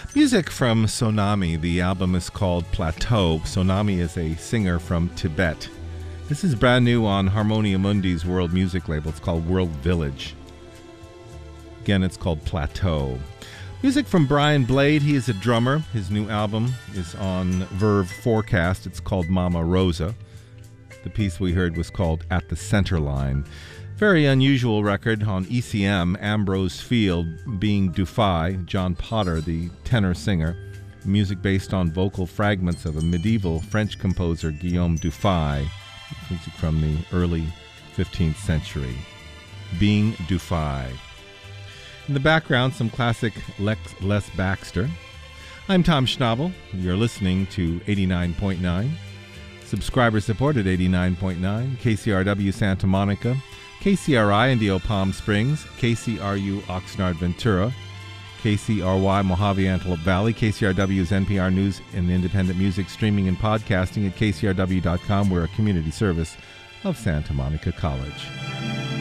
Music from Sonami. The album is called Plateau. Sonami is a singer from Tibet. This is brand new on Harmonia Mundi's world music label. It's called World Village. Again, it's called Plateau. Music from Brian Blade. He is a drummer. His new album is on Verve Forecast. It's called Mama Rosa. The piece we heard was called At the Center Line. Very unusual record on ECM, Ambrose Field being Dufay, John Potter, the tenor singer. Music based on vocal fragments of a medieval French composer, Guillaume Dufay. Music from the early 15th century. Being Dufay. In the background, some classic Les Baxter. I'm Tom Schnabel. You're listening to 89.9. Subscriber supported 89.9. KCRW Santa Monica. KCRI Indio Palm Springs, KCRU Oxnard Ventura, KCRY Mojave Antelope Valley, KCRW's NPR News and Independent Music streaming and podcasting at kcrw.com. We're a community service of Santa Monica College.